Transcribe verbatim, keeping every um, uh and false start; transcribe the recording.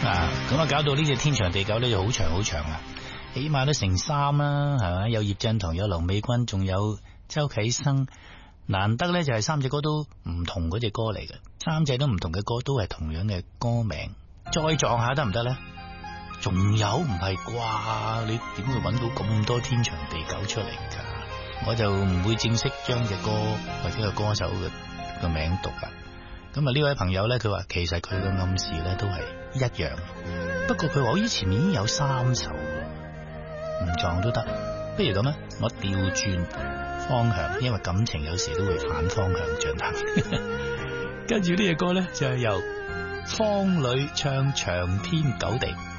啊，咁啊搞到呢隻天長地久咧就好長好長啊，起碼都成三啦，係咪？有葉振棠，有劉美君，仲有周啟生，難得咧就係三隻歌都唔同嗰隻歌嚟嘅，三隻都唔同嘅歌都係同樣嘅歌名，再撞下得唔得咧？仲有唔係啩？你點會搵到咁多天長地久出嚟噶？我就唔會正式將隻歌或者個歌手嘅個名讀噶。咁啊呢位朋友咧，佢話其實佢嘅暗示咧都係一樣，不過佢話我以前已經有三首，唔撞都得。不如咁咧，我調轉方向，因為感情有時都會反方向進行。跟住呢隻歌咧就係由方磊唱《長天久地》。